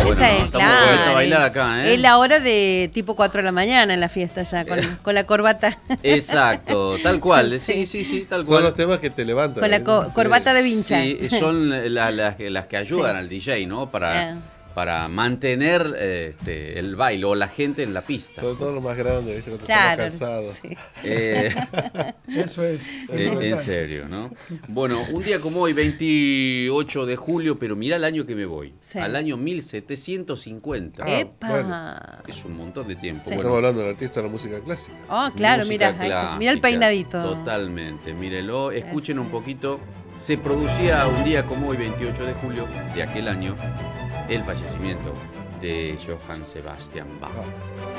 bueno, Esa es, estamos de vuelta a claro. bailar acá, ¿eh? Es la hora de tipo 4 de la mañana en la fiesta ya, con la corbata. Exacto, tal cual. Sí. Sí, tal Son cual. los temas que te levantan. Con la corbata de vincha. Sí, son las que ayudan Sí. al DJ, ¿no? Para mantener el baile o la gente en la pista. Sobre todo los más grandes, ¿viste? Cuando Claro. estamos cansados. Sí. Eso es. En serio, ¿no? Bueno, un día como hoy, 28 de julio, pero mirá el año que me voy. Sí. Al año 1750. ¡Epa! bueno. Es un montón de tiempo. Sí. Bueno, Estamos hablando del artista de la música clásica. Oh, claro, música mira, mira el clásica, peinadito. Totalmente, mírelo, escuchen Sí. un poquito. Se producía un día como hoy, 28 de julio de aquel año, el fallecimiento de Johann Sebastian Bach.